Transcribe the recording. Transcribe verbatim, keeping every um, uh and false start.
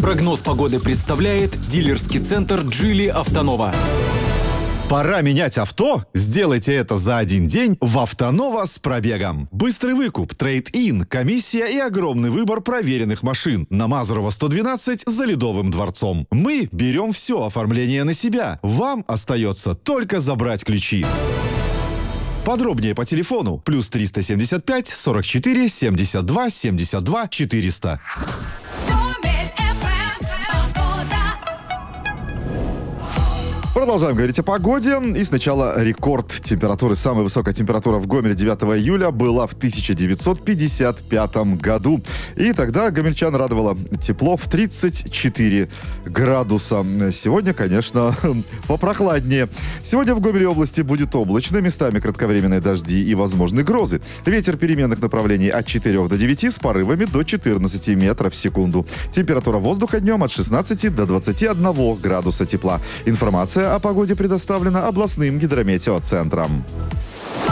Прогноз погоды представляет дилерский центр «Джили Автонова». Пора менять авто? Сделайте это за один день в «Автонова» с пробегом. Быстрый выкуп, трейд-ин, комиссия и огромный выбор проверенных машин. На Мазурова сто двенадцать за Ледовым дворцом. Мы берем все оформление на себя. Вам остается только забрать ключи. Подробнее по телефону плюс триста семьдесят пять сорок четыре семьдесят два семьдесят два четыреста. Продолжаем говорить о погоде. И сначала рекорд температуры. Самая высокая температура в Гомеле девятого июля была в тысяча девятьсот пятьдесят пятом году. И тогда гомельчан радовало тепло в тридцать четыре градуса. Сегодня, конечно, попрохладнее. Сегодня в Гомеле области будет облачно, местами кратковременные дожди и возможны грозы. Ветер переменных направлений от четырёх до девяти с порывами до четырнадцати метров в секунду. Температура воздуха днем от шестнадцати до двадцати одного градуса тепла. Информация о погоде предоставлена областным гидрометеоцентром.